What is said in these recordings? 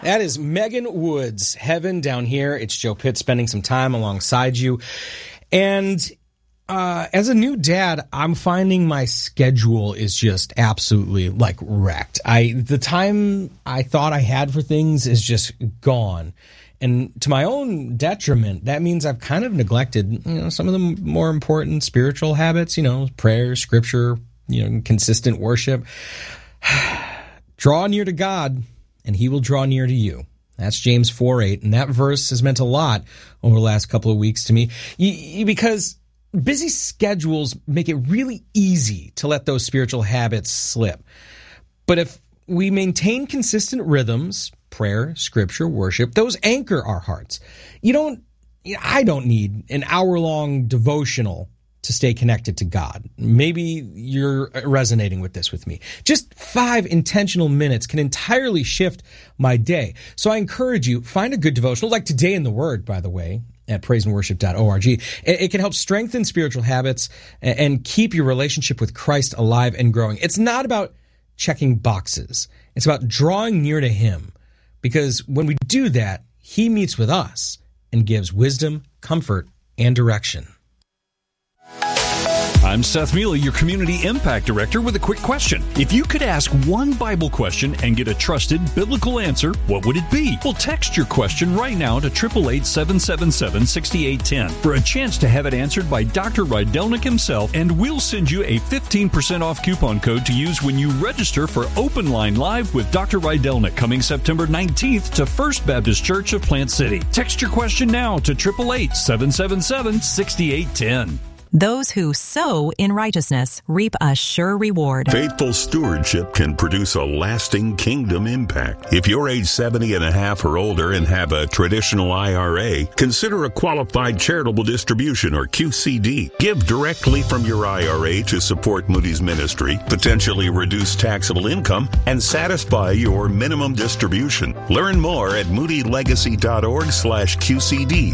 That is Megan Woods, Heaven Down Here. It's Joe Pitt spending some time alongside you. And as a new dad, I'm finding my schedule is just absolutely wrecked. The time I thought I had for things is just gone. And to my own detriment, that means I've kind of neglected, some of the more important spiritual habits, prayer, scripture, consistent worship. Draw near to God, and he will draw near to you. That's James 4:8, and that verse has meant a lot over the last couple of weeks to me, because busy schedules make it really easy to let those spiritual habits slip. But if we maintain consistent rhythms, prayer, scripture, worship, those anchor our hearts. I don't need an hour-long devotional to stay connected to God. Maybe you're resonating with this with me. Just 5 intentional minutes can entirely shift my day. So I encourage you, find a good devotional, like Today in the Word, by the way, at praiseandworship.org. It can help strengthen spiritual habits and keep your relationship with Christ alive and growing. It's not about checking boxes. It's about drawing near to him, because when we do that, he meets with us and gives wisdom, comfort, and direction. I'm Seth Mealy, your Community Impact Director, with a quick question. If you could ask one Bible question and get a trusted biblical answer, what would it be? Well, text your question right now to 888-777-6810 for a chance to have it answered by Dr. Rydelnik himself, and we'll send you a 15% off coupon code to use when you register for Open Line Live with Dr. Rydelnik coming September 19th to First Baptist Church of Plant City. Text your question now to 888-777-6810. Those who sow in righteousness reap a sure reward. Faithful stewardship can produce a lasting kingdom impact. If you're age 70 and a half or older and have a traditional IRA, consider a qualified charitable distribution, or QCD. Give directly from your IRA to support Moody's ministry, potentially reduce taxable income, and satisfy your minimum distribution. Learn more at moodylegacy.org/QCD.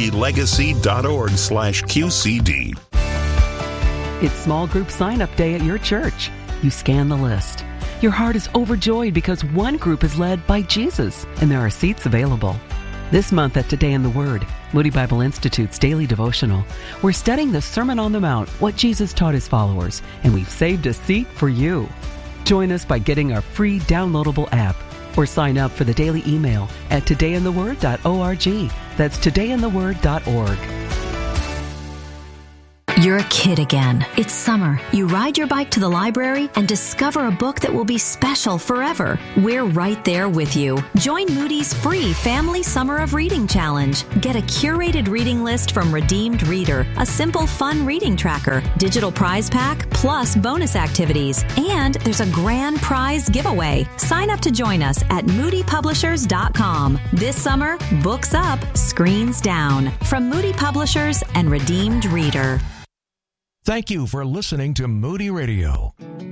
moodylegacy.org/QCD. It's small group sign-up day at your church. You scan the list. Your heart is overjoyed because one group is led by Jesus, and there are seats available. This month at Today in the Word, Moody Bible Institute's daily devotional, we're studying the Sermon on the Mount, what Jesus taught his followers, and we've saved a seat for you. Join us by getting our free downloadable app, or sign up for the daily email at todayintheword.org. That's todayintheword.org. You're a kid again. It's summer. You ride your bike to the library and discover a book that will be special forever. We're right there with you. Join Moody's free Family Summer of Reading Challenge. Get a curated reading list from Redeemed Reader, a simple, fun reading tracker, digital prize pack, plus bonus activities. And there's a grand prize giveaway. Sign up to join us at moodypublishers.com. This summer, books up, screens down. From Moody Publishers and Redeemed Reader. Thank you for listening to Moody Radio.